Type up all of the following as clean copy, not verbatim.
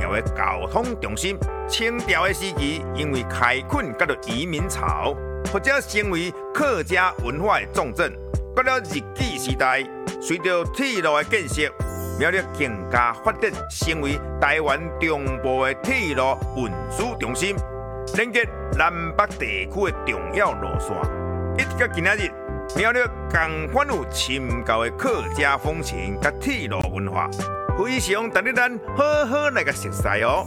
条的交通中心。清朝的时期，因为开垦甲移民潮，或者成为客家文化的重镇。到了日据时代，随着铁路的建设，苗栗更加发展，成为台湾中部的铁路运输中心，连接南北地区的重要路线。一直到今仔日，苗栗同款有深厚的客家风情甲铁路文化，非常值得咱好好来个熟悉哦。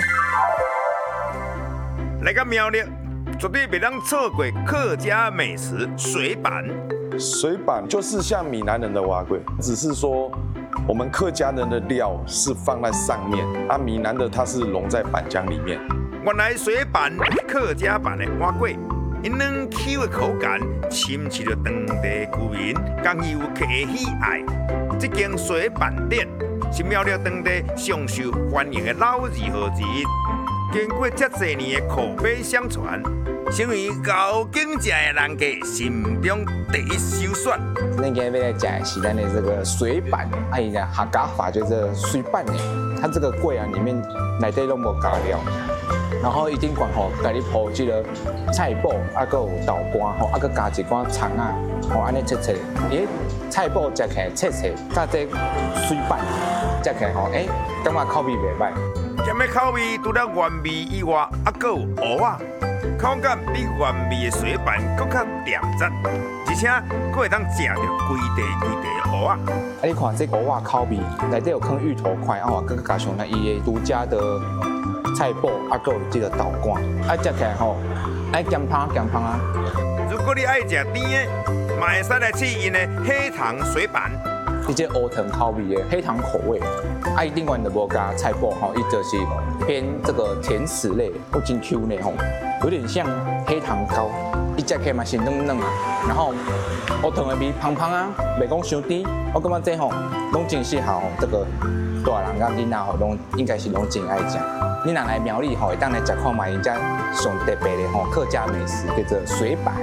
来到苗栗，绝对袂当错过客家美食水板。 水板就是像闽南人的碗粿，只是说我们客家人的料是放在上面，闽南的它是融在板浆里面。 原来水板是客家版的碗粿，因软 Q 的口感，深受着当地居民共游客的喜爱。这间水板店是苗栗当地上受欢迎的老字号之一。经过这多年的口碑相传，成为高境食的人家心中第一首选。 那个要来讲的是咱的这个水板，伊的客家话就是水板呢。它这个粿啊，里面内底拢无加料，然后一定管吼，给你铺这个菜脯，还有豆干吼，还加一寡葱啊，吼安尼切切。伊菜脯食起来切切，加这水板食起来吼，感觉口味袂歹。 咸的口味除了原味以外，还有蚵仔，口感比原味的水板更较甜杂，而且佫会当食到规地的蚵仔。 你看这蚵仔口味，内底有放芋头块，佮加上了伊的独家的菜脯，佮有这个豆干，食起来吼，咸香啊。 如果你爱食甜的，嘛会使来试因的黑糖水板。 伊这黑糖口味的黑糖口味，伊另外就无加菜脯吼，伊就是偏这个甜食类，或真 Q 呢吼，有点像黑糖糕，伊食起来嘛是嫩嫩啊，然后黑糖的味香香啊，袂讲伤甜，我感觉这吼拢真适合吼这个大人甲囡仔吼，拢应该是拢真爱食。你若来苗栗吼，会当来食看卖因家上特别的吼客家美食，叫做水板。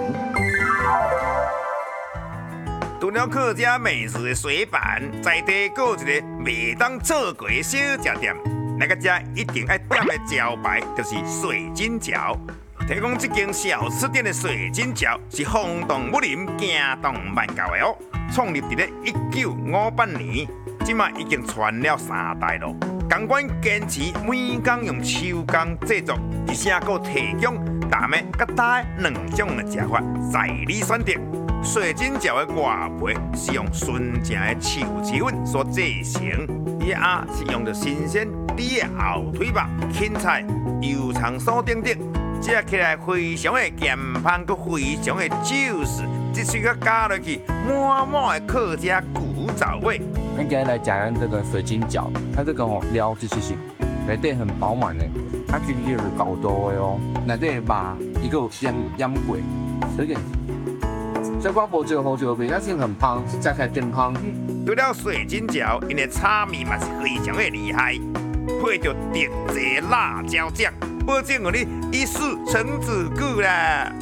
除了客家美食的水板，在地还有一个袂当错过的小吃店，那个家一定要点的招牌就是水晶饺。听讲这间小吃店的水晶饺是风动不灵、行动万教的哦。创立在1958年，即马已经传了3代了。公馆坚持每工用手工制作，而且还提供淡的甲大的2种的吃法，在你选择。水晶饺的外皮是用纯正的树脂粉所制成，伊鸭是用着新鲜猪的后腿肉、芹菜、油葱酥等等，食起来非常的咸香，佮非常的juicy，这水佮加落去，满满的客家古早味。 今天来讲这个水晶饺，它这个料其实是内底很饱满的，它其实是高度的哦，内底肉一个腌过，这个。这个无就好就味，但是很香，食起来真香。 除了水晶饺，因的炒面嘛是非常的厉害，配着特chế辣椒酱，保证让你一试成主顾啦。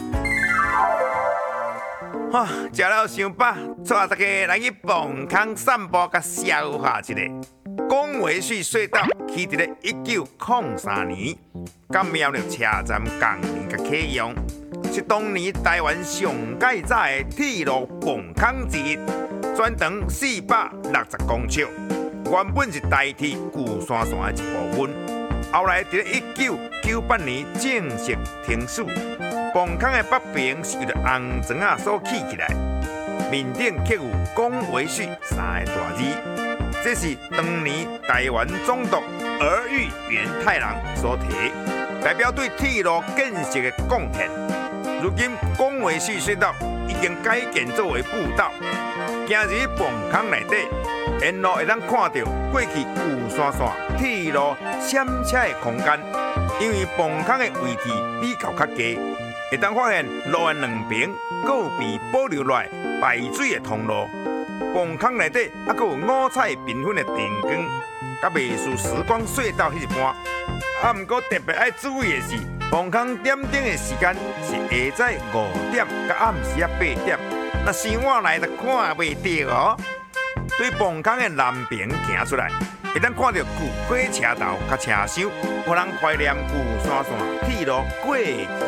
食了伤饱，带大家来去磅空散步甲消化一下。讲维水隧道起伫咧1903年，甲苗栗车站同年甲启用。是当年台湾上介早的铁路磅空之一，全长460公尺，原本是代替旧山线的一部分。后来在1998年正式停驶。磅空的北边是由着红砖啊所起起来，面顶刻有“讲维水”3个大字，这是当年台湾总督儿玉源太郎所提，代表对铁路建设的贡献。如今讲维水隧道已经改建作为步道，行入磅空内底，沿路会当看到过去旧山线铁路闪车的空间。因为磅空的位置比较低，会当发现路的两边各有被保留落来排水的通路。磅空内底还有五彩缤纷的电光，甲袂输时光隧道迄一般。不过特别爱注意的是，磅空点灯的时间是下早5点，甲暗时8点。那伤晚来就看袂到哦。对磅空的南边行出来， 会当看到旧火车头甲车厢，互人怀念旧山线铁路过去